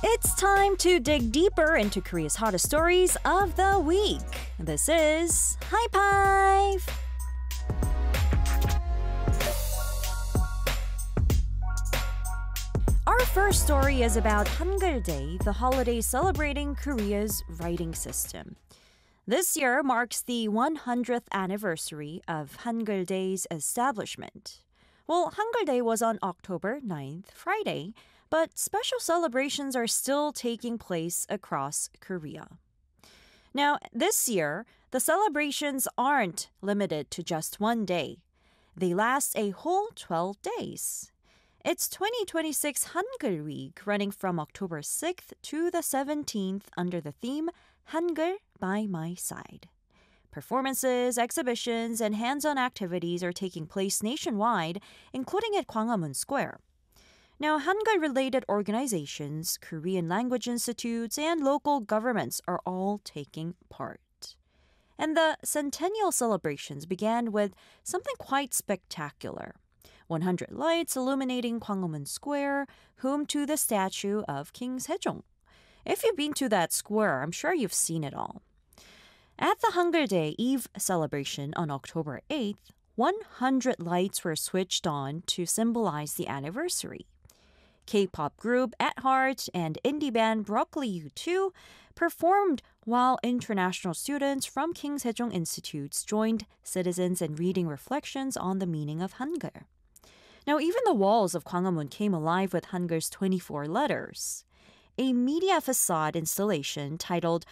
It's time to dig deeper into Korea's hottest stories of the week. This is High Five! Our first story is about Hangul Day, the holiday celebrating Korea's writing system. This year marks the 100th anniversary of Hangul Day's establishment. Well, Hangul Day was on October 9th, Friday, but special celebrations are still taking place across Korea. Now, this year, the celebrations aren't limited to just one day. They last a whole 12 days. It's 2026 Hangul Week running from October 6th to the 17th under the theme Hangul by My Side. Performances, exhibitions, and hands-on activities are taking place nationwide, including at Gwanghwamun Square. Now, Hangul-related organizations, Korean language institutes, and local governments are all taking part. And the centennial celebrations began with something quite spectacular. 100 lights illuminating Gwanghwamun Square, home to the statue of King Sejong. If you've been to that square, I'm sure you've seen it all. At the Hangul Day Eve celebration on October 8th, 100 lights were switched on to symbolize the anniversary. K-pop group At Heart and indie band Broccoli U2 performed while international students from King Sejong Institutes joined citizens in reading reflections on the meaning of Hangul. Now, even the walls of Gwanghwamun came alive with Hangul's 24 letters. A media facade installation titled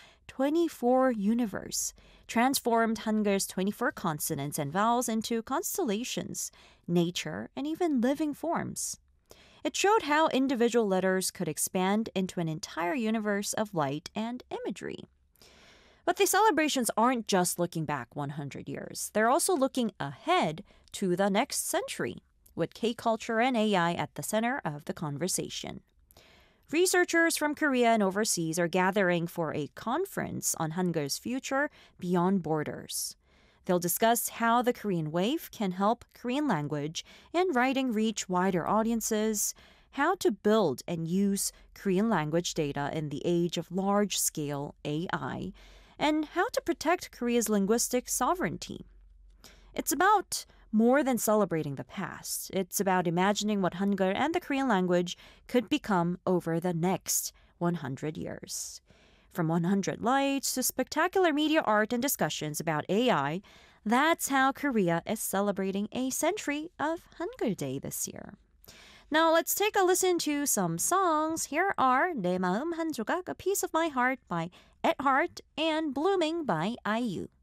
24 Universe transformed Hangul's 24 consonants and vowels into constellations, nature, and even living forms. It showed how individual letters could expand into an entire universe of light and imagery. But the celebrations aren't just looking back 100 years. They're also looking ahead to the next century, with K-culture and AI at the center of the conversation. Researchers from Korea and overseas are gathering for a conference on Hangul's future beyond borders. They'll discuss how the Korean wave can help Korean language and writing reach wider audiences, how to build and use Korean language data in the age of large-scale AI, and how to protect Korea's linguistic sovereignty. It's about more than celebrating the past. It's about imagining what Hangul and the Korean language could become over the next 100 years. From 100 lights to spectacular media art and discussions about AI, that's how Korea is celebrating a century of Hangul Day this year. Now let's take a listen to some songs. Here are 내 마음 한 조각, A Piece of My Heart by At Heart and Blooming by IU.